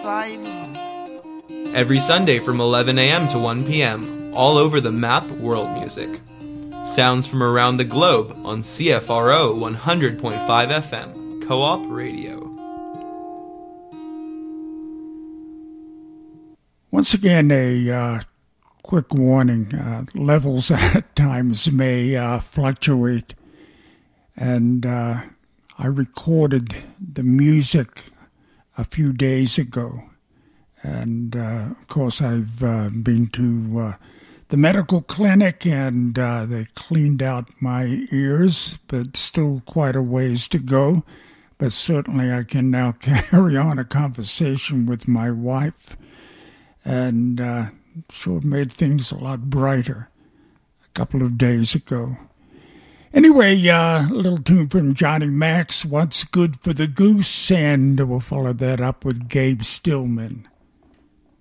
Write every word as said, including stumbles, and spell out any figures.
time. Every Sunday from eleven a.m. to one p.m., all over the map, world music. Sounds from around the globe on C F R O one hundred point five F M, Co-op Radio. Once again, a uh, quick warning. Uh, levels at times may uh, fluctuate. And uh, I recorded the music a few days ago. And, uh, of course, I've uh, been to uh, the medical clinic, and uh, they cleaned out my ears, but still quite a ways to go. But certainly I can now carry on a conversation with my wife, and uh, sure made things a lot brighter a couple of days ago. Anyway, uh, a little tune from Johnny Max, What's Good for the Goose, and we'll follow that up with Gabe Stillman.